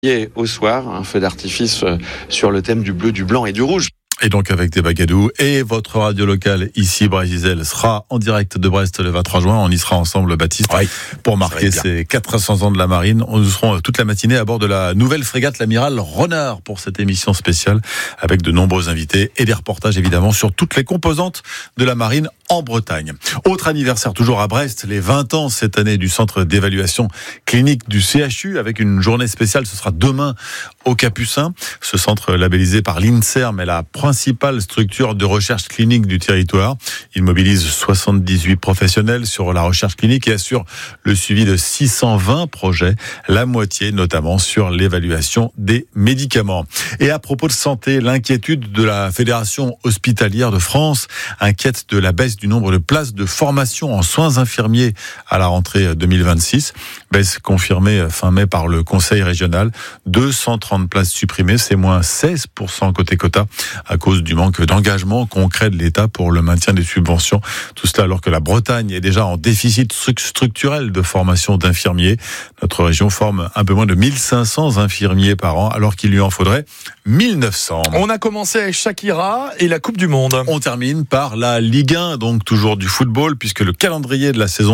Et au soir, un feu d'artifice sur le thème du bleu, du blanc et du rouge. Et donc avec des bagadous et votre radio locale ici, Brésil, sera en direct de Brest le 23 juin. On y sera ensemble, Baptiste, pour marquer ces 400 ans de la marine. Nous serons toute la matinée à bord de la nouvelle frégate l'amiral Renard pour cette émission spéciale avec de nombreux invités et des reportages évidemment sur toutes les composantes de la marine en Bretagne. Autre anniversaire toujours à Brest, les 20 ans cette année du centre d'évaluation clinique du CHU avec une journée spéciale. Ce sera demain au Capucin. Ce centre labellisé par l'INSERM est la principale structure de recherche clinique du territoire. Il mobilise 78 professionnels sur la recherche clinique et assure le suivi de 620 projets, la moitié notamment sur l'évaluation des médicaments. Et à propos de santé, l'inquiétude de la Fédération hospitalière de France inquiète de la baisse du nombre de places de formation en soins infirmiers à la rentrée 2026. Baisse confirmée fin mai par le Conseil régional. 230 places supprimées, c'est moins 16% côté quota à cause du manque d'engagement concret de l'État pour le maintien des subventions. Tout cela alors que la Bretagne est déjà en déficit structurel de formation d'infirmiers. Notre région forme un peu moins de 1500 infirmiers par an alors qu'il lui en faudrait 1900. On a commencé avec Shakira et la Coupe du Monde. On termine par la Ligue 1, donc toujours du football, puisque le calendrier de la saison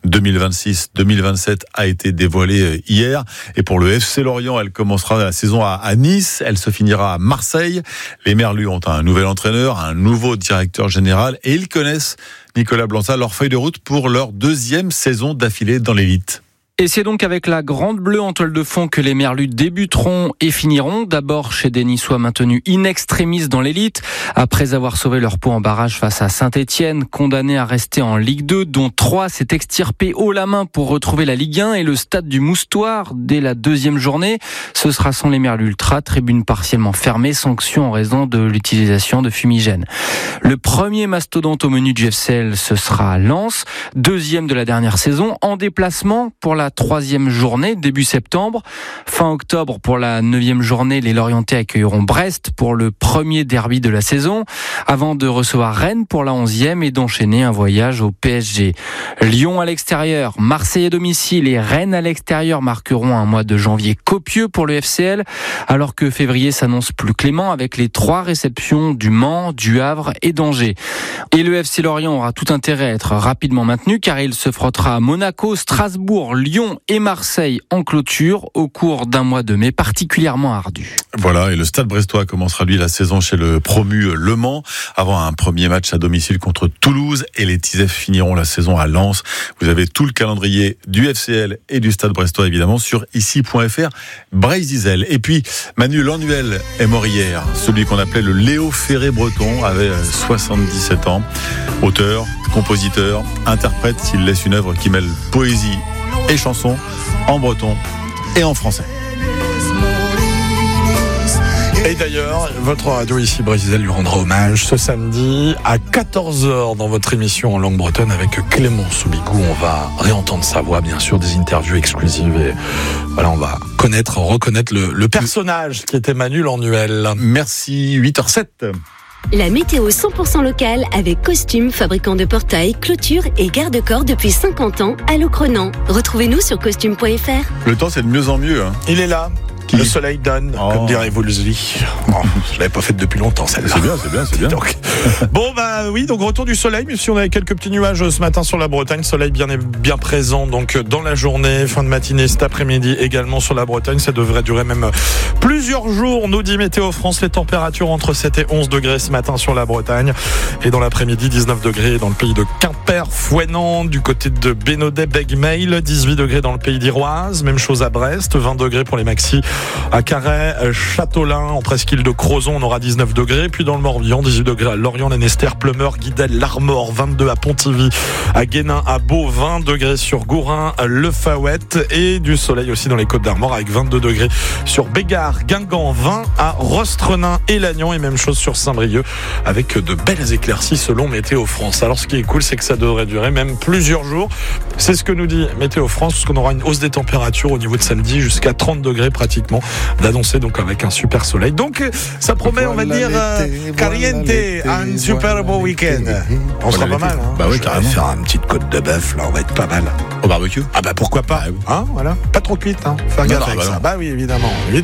2026-2027 a été dévoilé hier. Et pour le FC Lorient, elle commencera la saison à Nice, elle se finira à Marseille. Les Merlus ont un nouvel entraîneur, un nouveau directeur général, et ils connaissent, Nicolas Blanza, leur feuille de route pour leur deuxième saison d'affilée dans l'élite. Et c'est donc avec la Grande Bleue en toile de fond que les Merlus débuteront et finiront. D'abord chez des Niçois maintenus in extremis dans l'élite, après avoir sauvé leur peau en barrage face à Saint-Etienne, condamnés à rester en Ligue 2, dont 3 s'est extirpé haut la main pour retrouver la Ligue 1 et le stade du Moustoir dès la deuxième journée. Ce sera sans les Merlus Ultra, tribune partiellement fermée, sanction en raison de l'utilisation de fumigènes. Le premier mastodonte au menu du FCL, ce sera Lens, deuxième de la dernière saison, en déplacement pour la 3e journée, début septembre. Fin octobre, pour la 9e journée, les Lorientais accueilleront Brest pour le premier derby de la saison, avant de recevoir Rennes pour la 11e et d'enchaîner un voyage au PSG. Lyon à l'extérieur, Marseille à domicile et Rennes à l'extérieur marqueront un mois de janvier copieux pour le FCL, alors que février s'annonce plus clément avec les 3 réceptions du Mans, du Havre et d'Angers. Et le FC Lorient aura tout intérêt à être rapidement maintenu car il se frottera à Monaco, Strasbourg, Lyon et Marseille en clôture au cours d'un mois de mai particulièrement ardu. Voilà, et le Stade brestois commencera lui la saison chez le promu Le Mans avant un premier match à domicile contre Toulouse, et les Tisefs finiront la saison à Lens. Vous avez tout le calendrier du FCL et du Stade brestois évidemment sur ici.fr Brésil. Et puis Manu Lannuel est mort hier, celui qu'on appelait le Léo Ferré breton, avait 77 ans. Auteur, compositeur, interprète, il laisse une œuvre qui mêle poésie et chansons en breton et en français. Et d'ailleurs, votre radio ici, Brésil, lui rendra hommage ce samedi à 14h dans votre émission en langue bretonne avec Clément Soubigou. On va réentendre sa voix, bien sûr, des interviews exclusives et voilà, on va reconnaître le personnage qui était Manu Lannuel. Merci, 8h07. La météo 100% locale avec Costume, fabricant de portails, clôtures et garde-corps depuis 50 ans à Locronan. Retrouvez-nous sur costume.fr. Le temps, c'est de mieux en mieux. Il est là. Le soleil donne, comme dirait Wolseley. Je l'avais pas fait depuis longtemps, celle-là. C'est bien. Donc, bon, donc retour du soleil, même si on avait quelques petits nuages ce matin sur la Bretagne. Soleil bien présent, donc dans la journée, fin de matinée, cet après-midi également sur la Bretagne. Ça devrait durer même plusieurs jours, nous dit Météo France. Les températures entre 7 et 11 degrés ce matin sur la Bretagne. Et dans l'après-midi, 19 degrés dans le pays de Quimper, Fouesnant, du côté de Bénodet, Begmail, 18 degrés dans le pays d'Iroise. Même chose à Brest, 20 degrés pour les maxis. À Carhaix, Châteaulin, en presqu'île de Crozon, on aura 19 degrés. Puis dans le Morbihan, 18 degrés à Lorient, Lanester, Pleumeur, Guidel, l'Armor, 22 à Pontivy, à Guénin, à Beau, 20 degrés sur Gourin, Le Fawet, et du soleil aussi dans les Côtes d'Armor avec 22 degrés sur Bégard, Guingamp, 20 à Rostrenin et Lannion, et même chose sur Saint-Brieuc avec de belles éclaircies selon Météo France. Alors ce qui est cool, c'est que ça devrait durer même plusieurs jours. C'est ce que nous dit Météo France, parce qu'on aura une hausse des températures au niveau de samedi jusqu'à 30 degrés pratiquement, d'annoncer donc avec un super soleil. Donc ça promet, on va dire, caliente, un super beau week-end. On sera pas mal. Bah oui, carrément. Faire une petite côte de bœuf, là, on va être pas mal. Au barbecue. Ah bah pourquoi pas. Voilà. Pas trop cuite, Faire gaffe avec ça. Bah oui, évidemment.